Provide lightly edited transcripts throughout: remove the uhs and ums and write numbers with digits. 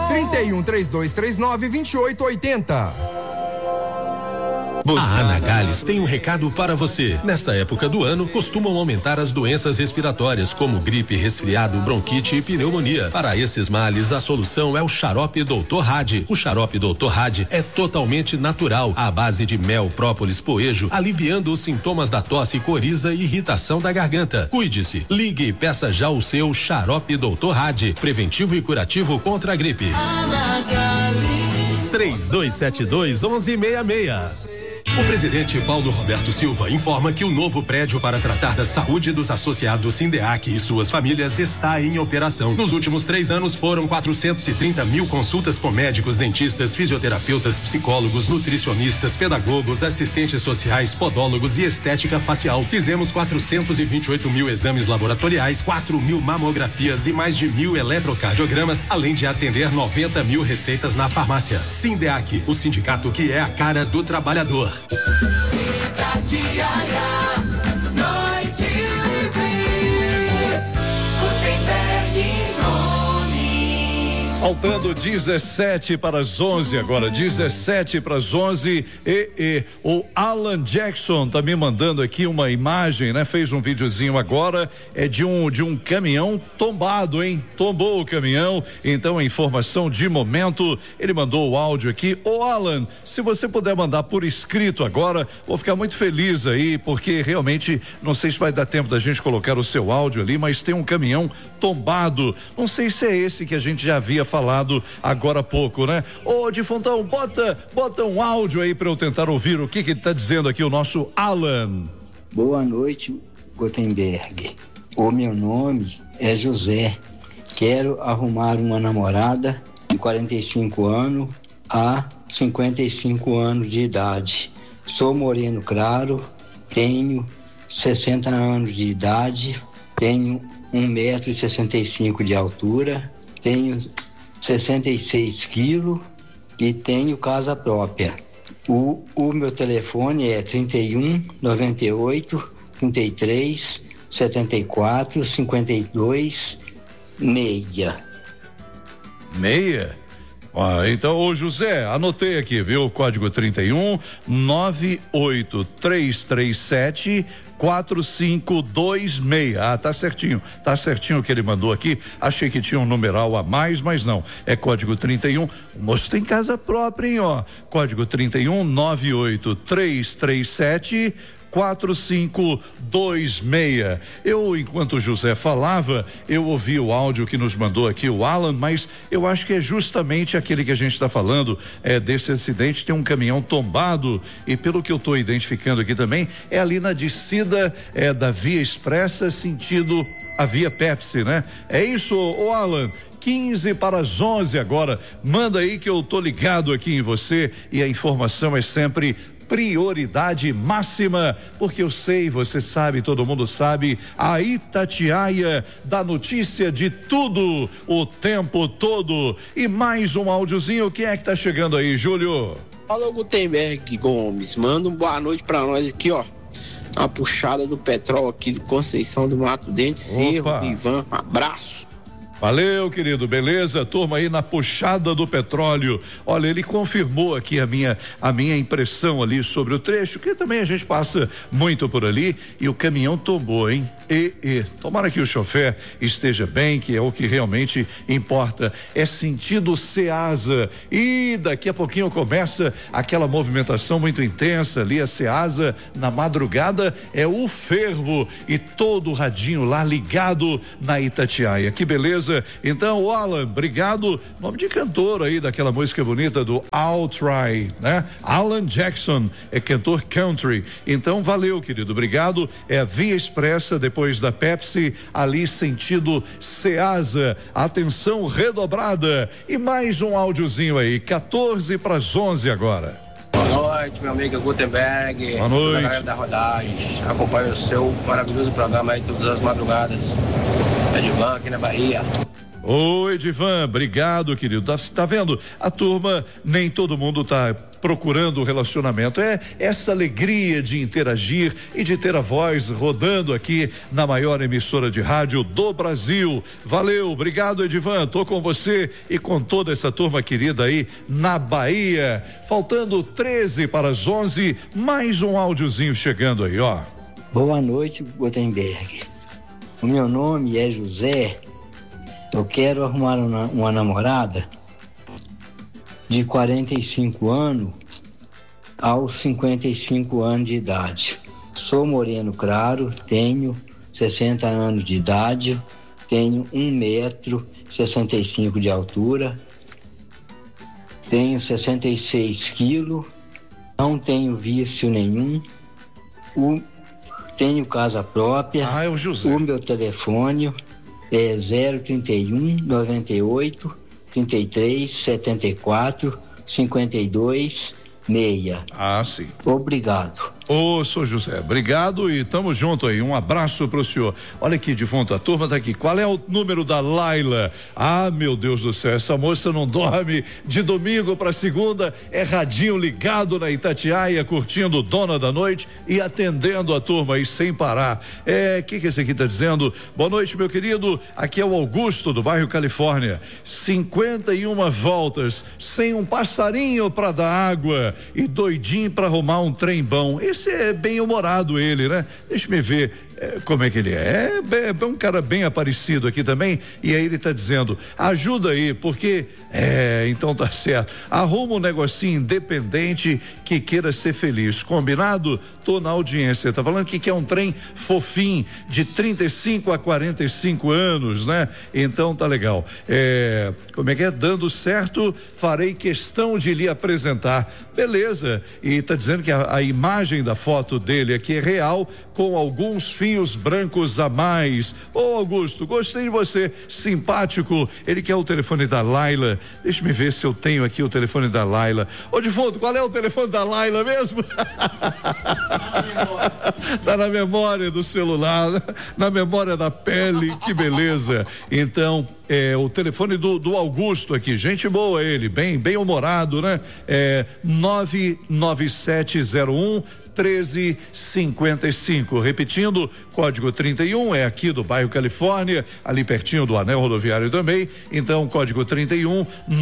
3132392880. A Anagales tem um recado para você. Nesta época do ano, costumam aumentar as doenças respiratórias, como gripe, resfriado, bronquite e pneumonia. Para esses males, a solução é o xarope Dr. Hadi. O xarope Dr. Hadi é totalmente natural, à base de mel, própolis, poejo, aliviando os sintomas da tosse, coriza e irritação da garganta. Cuide-se, ligue e peça já o seu xarope Dr. Hadi, preventivo e curativo contra a gripe. 3272-1166. O presidente Paulo Roberto Silva informa que o novo prédio para tratar da saúde dos associados Sindeac e suas famílias está em operação. Nos últimos 3 anos foram 430 mil consultas com médicos, dentistas, fisioterapeutas, psicólogos, nutricionistas, pedagogos, assistentes sociais, podólogos e estética facial. Fizemos 428 mil exames laboratoriais, 4 mil mamografias e mais de 1.000 eletrocardiogramas, além de atender 90 mil receitas na farmácia. Sindeac, o sindicato que é a cara do trabalhador. Faltando 17 para as 11 agora, 17 para as 11 e o Alan Jackson tá me mandando aqui uma imagem, né? Fez um videozinho agora, é de um caminhão tombado, hein? Tombou o caminhão, então a informação de momento, ele mandou o áudio aqui. Ô Alan, se você puder mandar por escrito agora, vou ficar muito feliz aí, porque realmente, não sei se vai dar tempo da gente colocar o seu áudio ali, mas tem um caminhão tombado, não sei se é esse que a gente já havia falado agora há pouco, né? Ô Difontão, bota um áudio aí para eu tentar ouvir o que ele tá dizendo aqui, o nosso Alan. Boa noite, Gutenberg. O meu nome é José. Quero arrumar uma namorada de 45 anos a 55 anos de idade. Sou moreno claro, tenho 60 anos de idade, tenho 1,65 m de altura, tenho 66 quilos e tenho casa própria. O meu telefone é 31 98 33 74 52 6. Então, ô José, anotei aqui, viu? O código 31 98337 4526. Tá certinho o que ele mandou aqui. Achei que tinha um numeral a mais, mas não. É código 31. O moço tem casa própria, hein, ó. Código 31 98337 4526. Enquanto o José falava, eu ouvi o áudio que nos mandou aqui o Alan, mas eu acho que é justamente aquele que a gente está falando, desse acidente. Tem um caminhão tombado e, pelo que eu estou identificando aqui também, é ali na descida da Via Expressa, sentido a Via Pepsi, né? É isso, ô Alan. 15 para as 11 agora. Manda aí que eu tô ligado aqui em você e a informação é sempre prioridade máxima, porque eu sei, você sabe, todo mundo sabe, a Itatiaia dá notícia de tudo o tempo todo. E mais um áudiozinho, quem é que tá chegando aí, Júlio? Alô, Gutenberg Gomes, manda uma boa noite pra nós aqui, ó, a puxada do petróleo aqui de Conceição do Mato Dentro, Cerro, Ivan, abraço. Valeu, querido, beleza? Turma aí na puxada do petróleo. Olha, ele confirmou aqui a minha impressão ali sobre o trecho, que também a gente passa muito por ali, e o caminhão tombou, hein? Tomara que o chofer esteja bem, que é o que realmente importa. É sentido Ceasa. E daqui a pouquinho começa aquela movimentação muito intensa ali, a Ceasa, na madrugada, é o fervo e todo o radinho lá ligado na Itatiaia. Que beleza. Então, Alan, obrigado. Nome de cantor aí daquela música bonita do I'll Try, né? Alan Jackson é cantor country. Então, valeu, querido, obrigado. É a Via Expressa depois da Pepsi, ali sentido Ceasa. Atenção redobrada. E mais um áudiozinho aí, 14 para as 11 agora. Boa noite, meu amigo Gutenberg. Boa noite. Galera da Rodagem. Acompanho o seu maravilhoso programa aí todas as madrugadas. É de Van, aqui na Bahia. Ô, Edivan, obrigado, querido. Tá vendo? A turma, nem todo mundo tá procurando o relacionamento. É essa alegria de interagir e de ter a voz rodando aqui na maior emissora de rádio do Brasil. Valeu, obrigado, Edivan. Tô com você e com toda essa turma querida aí na Bahia. Faltando 13 para as 11, mais um áudiozinho chegando aí, ó. Boa noite, Gutenberg. O meu nome é José. Eu quero arrumar uma namorada de 45 anos aos 55 anos de idade. Sou moreno claro, tenho 60 anos de idade, tenho 1,65 m de altura, tenho 66 quilos, não tenho vício nenhum, tenho casa própria. É o José. O meu telefone é 031 98 33 74 52 6. Sim. Obrigado. Ô, sou José, obrigado e tamo junto aí, um abraço pro senhor. Olha aqui, defunto, a turma tá aqui, qual é o número da Laila? Meu Deus do céu, essa moça não dorme de domingo pra segunda, é radinho ligado na Itatiaia, curtindo Dona da Noite e atendendo a turma aí sem parar. Que esse aqui tá dizendo? Boa noite, meu querido, aqui é o Augusto do bairro Califórnia, 51 voltas, sem um passarinho pra dar água e doidinho pra arrumar um trem bom. Esse é bem humorado ele, né? Deixa eu ver como é que ele é. É um cara bem aparecido aqui também. E aí ele tá dizendo, ajuda aí, porque então tá certo. Arruma um negocinho independente que queira ser feliz. Combinado? Tô na audiência. Tá falando que quer um trem fofinho de 35 a 45 anos, né? Então tá legal. Como é que é? Dando certo, farei questão de lhe apresentar. Beleza. E tá dizendo que a imagem da foto dele aqui é real, com alguns fios brancos a mais. Ô Augusto, gostei de você, simpático. Ele quer o telefone da Laila. Deixa eu ver se eu tenho aqui o telefone da Laila. Ô defunto, qual é o telefone da Laila mesmo? Tá na memória do celular, na memória da pele, que beleza. Então, o telefone do Augusto aqui, gente boa ele, bem humorado, né? 99701 1355, repetindo, código 31 é aqui do bairro Califórnia, ali pertinho do anel rodoviário também, então código 31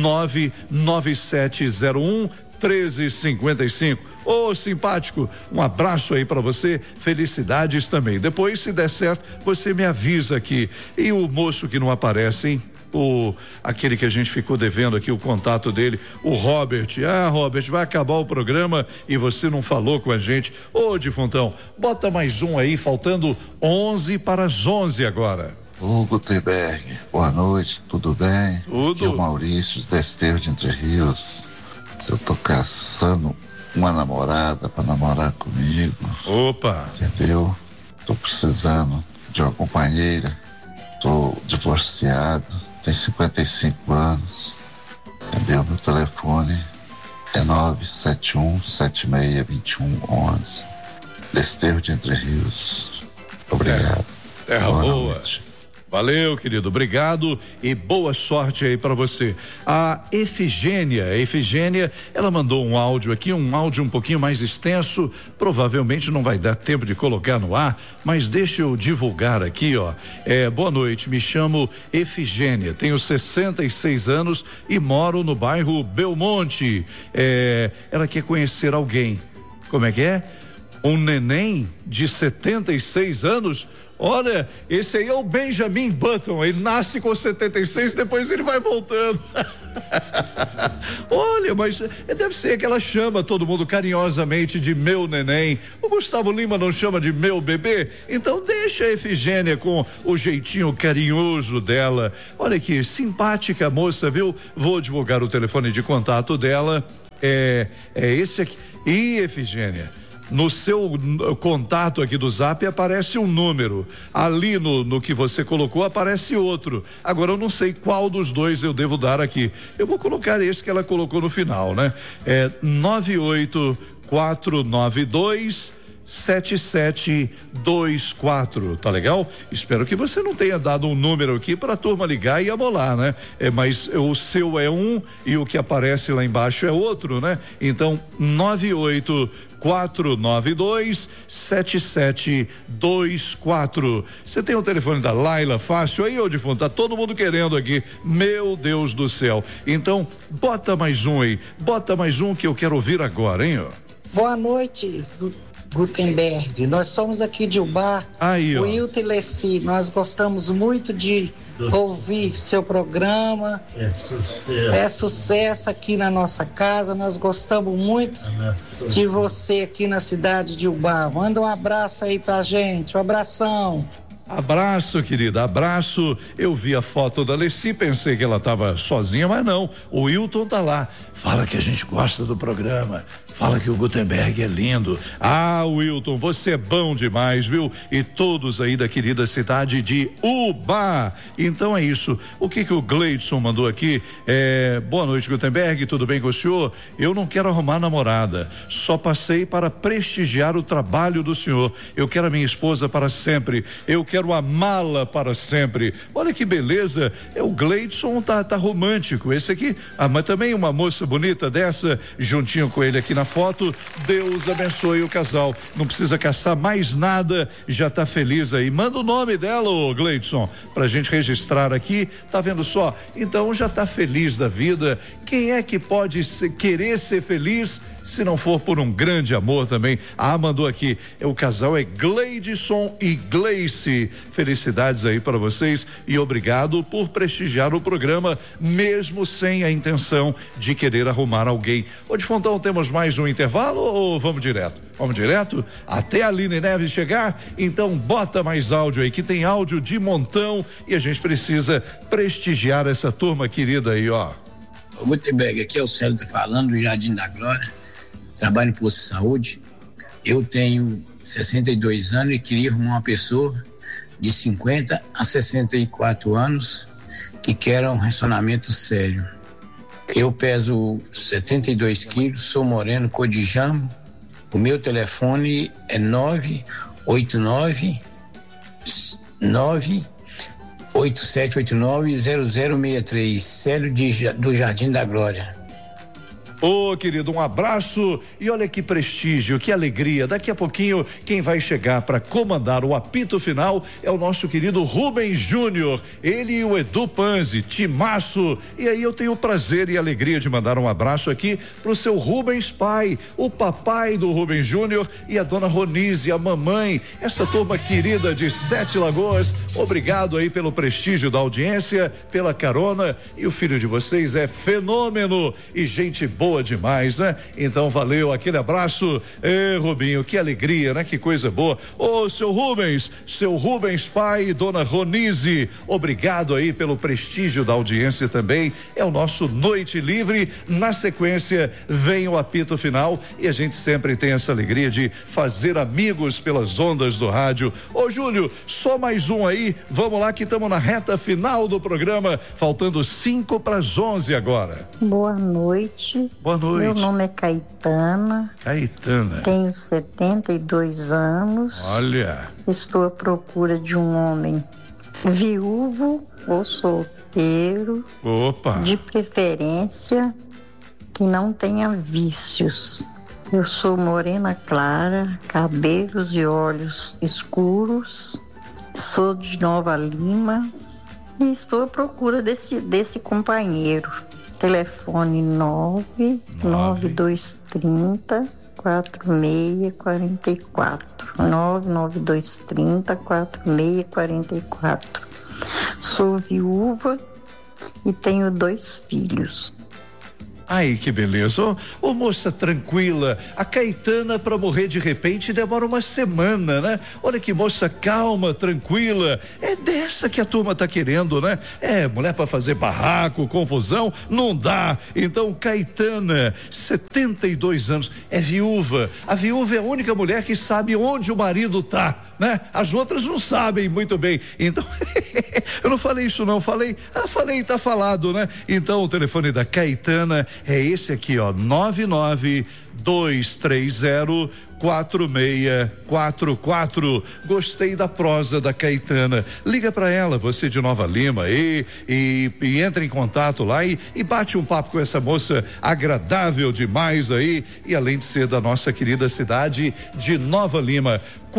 99701 1355. Ô, simpático, um abraço aí pra você, felicidades também. Depois, se der certo, você me avisa aqui. E o moço que não aparece, hein? Aquele que a gente ficou devendo aqui o contato dele, o Robert. Robert, vai acabar o programa e você não falou com a gente. Ô, defuntão, bota mais um aí, faltando 11 para as 11 agora. Ô, Gutenberg, boa noite, tudo bem? Tudo. Aqui é o Maurício, de Desterro de Entre Rios. Eu tô caçando uma namorada pra namorar comigo. Opa! Entendeu? Tô precisando de uma companheira. Tô divorciado, tenho 55 anos. Entendeu? Meu telefone é 971-76-2111. Desterro de Entre Rios. Obrigado. Terra boa. Valeu, querido, obrigado e boa sorte aí pra você. A Efigênia, ela mandou um áudio aqui, um áudio um pouquinho mais extenso, provavelmente não vai dar tempo de colocar no ar, mas deixa eu divulgar aqui, ó. Boa noite, me chamo Efigênia, tenho 66 anos e moro no bairro Belmonte. Ela quer conhecer alguém. Como é que é? Um neném de 76 anos? Olha, esse aí é o Benjamin Button, ele nasce com 76, depois ele vai voltando. Olha, mas deve ser que ela chama todo mundo carinhosamente de meu neném. O Gustavo Lima não chama de meu bebê? Então deixa a Efigênia com o jeitinho carinhoso dela. Olha que simpática moça, viu? Vou divulgar o telefone de contato dela. É esse aqui. E Efigênia, no seu contato aqui do Zap aparece um número, ali no que você colocou aparece outro. Agora eu não sei qual dos dois eu devo dar aqui. Eu vou colocar esse que ela colocou no final, né? 98492 7724, tá legal? Espero que você não tenha dado um número aqui para a turma ligar e amolar, né? Mas o seu é um e o que aparece lá embaixo é outro, né? Então 984927724. Você tem o telefone da Laila fácil aí, ô defunto? Tá todo mundo querendo aqui. Meu Deus do céu. Então, bota mais um aí. Bota mais um que eu quero ouvir agora, hein, ó. Boa noite, Gutenberg. Nós somos aqui de Ubá, aí, o Wilton e Leci. Nós gostamos muito de ouvir seu programa. É sucesso aqui na nossa casa. Nós gostamos muito de você aqui na cidade de Ubá. Manda um abraço aí pra gente. Um abração. Abraço, querida, abraço. Eu vi a foto da Leci, pensei que ela estava sozinha, mas não. O Wilton tá lá. Fala que a gente gosta do programa. Fala que o Gutenberg é lindo. Ah, Wilton, você é bom demais, viu? E todos aí da querida cidade de Ubá. Então é isso. O que o Gleidson mandou aqui? Boa noite, Gutenberg, tudo bem com o senhor? Eu não quero arrumar namorada. Só passei para prestigiar o trabalho do senhor. Eu quero a minha esposa para sempre. Eu quero amá-la para sempre. Olha que beleza. O Gleidson tá romântico. Esse aqui, mas também uma moça bonita dessa, juntinho com ele aqui na foto. Deus abençoe o casal. Não precisa caçar mais nada, já tá feliz aí. Manda o nome dela, ô Gleidson, pra gente registrar aqui. Tá vendo só? Então já tá feliz da vida. Quem é que pode querer ser feliz se não for por um grande amor também? Mandou aqui. O casal é Gleidson e Gleice. Felicidades aí para vocês e obrigado por prestigiar o programa, mesmo sem a intenção de querer arrumar alguém. Ô Defontão, temos mais um intervalo ou vamos direto? Vamos direto até a Aline Neves chegar? Então bota mais áudio aí, que tem áudio de montão e a gente precisa prestigiar essa turma querida aí, ó. Ô Gutenberg, aqui é o Célio falando do Jardim da Glória, trabalho em posto de saúde. Eu tenho 62 anos e queria arrumar uma pessoa de 50 a 64 anos que quer um relacionamento sério. Eu peso 72 quilos, sou moreno, cor de jambo. O meu telefone é 98789-0063, Célio do Jardim da Glória. Ô, querido, um abraço e olha que prestígio, que alegria. Daqui a pouquinho, quem vai chegar para comandar o apito final é o nosso querido Rubens Júnior. Ele e o Edu Panzi, timaço. E aí eu tenho o prazer e alegria de mandar um abraço aqui pro seu Rubens pai, o papai do Rubens Júnior e a dona Ronise, a mamãe, essa turma querida de Sete Lagoas. Obrigado aí pelo prestígio da audiência, pela carona, e o filho de vocês é fenômeno e gente boa demais, né? Então valeu, aquele abraço. Rubinho, que alegria, né? Que coisa boa. Ô, seu Rubens pai e dona Ronise, obrigado aí pelo prestígio da audiência também. É o nosso Noite Livre. Na sequência vem o apito final e a gente sempre tem essa alegria de fazer amigos pelas ondas do rádio. Ô, Júlio, só mais um aí. Vamos lá que estamos na reta final do programa, faltando 5:11 agora. Boa noite. Boa noite. Meu nome é Caetana. Tenho 72 anos. Olha. Estou à procura de um homem viúvo ou solteiro. Opa. De preferência que não tenha vícios. Eu sou morena clara, cabelos e olhos escuros. Sou de Nova Lima e estou à procura desse companheiro. Telefone 99230 4644. 99230 4644. Sou viúva e tenho 2 filhos. Ai, que beleza. Ô, moça tranquila, a Caetana pra morrer de repente demora uma semana, né? Olha que moça calma, tranquila. É dessa que a turma tá querendo, né? Mulher pra fazer barraco, confusão, não dá. Então, Caetana, 72 anos, é viúva. A viúva é a única mulher que sabe onde o marido tá, né? As outras não sabem muito bem. Então, eu não falei isso não, falei, tá falado, né? Então, o telefone da Caetana é esse aqui, ó, 99230 4644. Gostei da prosa da Caetana. Liga para ela, você de Nova Lima, e entra em contato lá e bate um papo com essa moça agradável demais aí, e além de ser da nossa querida cidade de Nova Lima.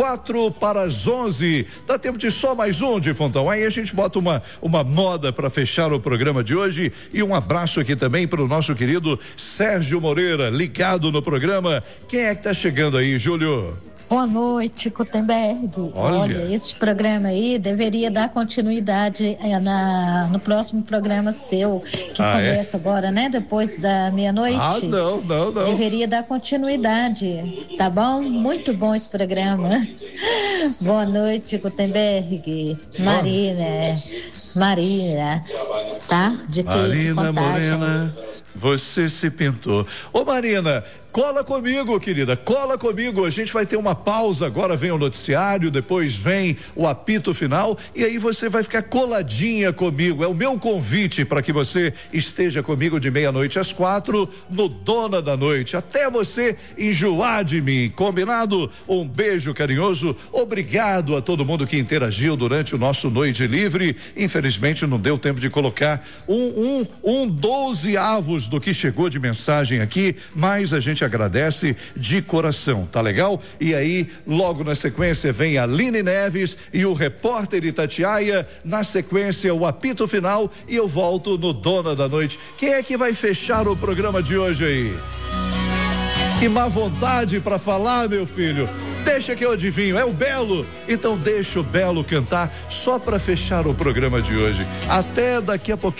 4:11. Dá tempo de só mais um, de Fontão. Aí a gente bota uma moda para fechar o programa de hoje, e um abraço aqui também para o nosso querido Sérgio Moreira, ligado no programa. Quem é que tá chegando aí, Júlio? Boa noite, Gutenberg. Olha, esse programa aí deveria dar continuidade no próximo programa seu, que começa agora, né? Depois da meia-noite. Não. Deveria dar continuidade, tá bom? Muito bom esse programa. Boa noite, Gutenberg. Marina, tá? De Marina Morena, você se pintou. Ô Marina, cola comigo, querida, cola comigo. A gente vai ter uma pausa, agora vem o noticiário, depois vem o apito final, e aí você vai ficar coladinha comigo. É o meu convite para que você esteja comigo de 12:00 às 4:00 no Dona da Noite, até você enjoar de mim, combinado? Um beijo carinhoso, obrigado a todo mundo que interagiu durante o nosso Noite Livre. Infelizmente não deu tempo de colocar 12avos do que chegou de mensagem aqui, mas a gente agradece de coração, tá legal? E aí, logo na sequência vem a Aline Neves e o repórter Itatiaia, na sequência o apito final, e eu volto no Dona da Noite. Quem é que vai fechar o programa de hoje aí? Que má vontade pra falar, meu filho. Deixa que eu adivinho, é o Belo. Então deixa o Belo cantar só pra fechar o programa de hoje. Até daqui a pouquinho.